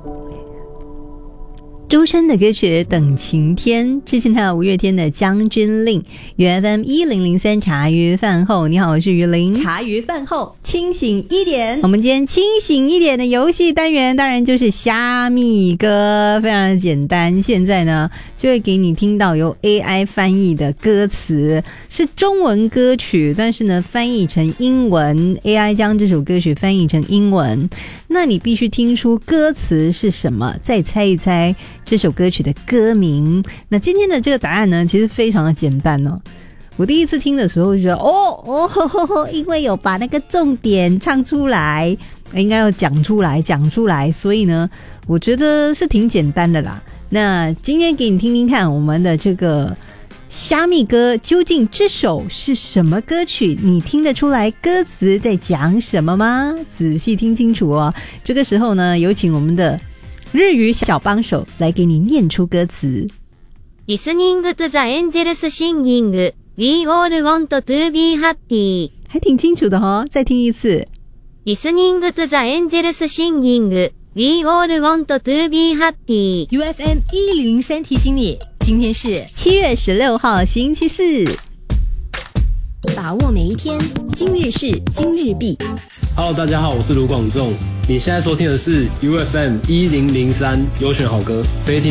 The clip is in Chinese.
周深的歌曲《等晴天》，之前还有五月天的《将军令》。FM 1003茶余饭后，你好，我是于林。 茶余饭后清醒一点， 我们今天清醒一点的游戏单元，当然就是虾米歌，非常的简单。现在呢，就会给你听到由 AI 翻译的歌词，是中文歌曲，但是呢，翻译成英文 ，AI 将这首歌曲翻译成英文。那你必须听出歌词是什么，再猜一猜这首歌曲的歌名。那今天的这个答案呢，其实非常的简单哦。我第一次听的时候就觉得因为有把那个重点唱出来，应该要讲出来，所以呢，我觉得是挺简单的啦。那今天给你听听看我们的这个虾米歌，究竟这首是什么歌曲？你听得出来歌词在讲什么吗？仔细听清楚哦。这个时候呢，有請我們的日語小幫手來給你念出歌詞。 Listening to the angels singing, we all want to be happy. 還挺清楚的哦，再聽一次。 Listening to the angels singing, we all want to be happy. UFM 1003提醒你，今天是 7月16號星期四。 把握每一天，今日事今日畢。 Hello， 大家好，我是卢广仲。你现在收听的是 UFM 1003优选好歌，非听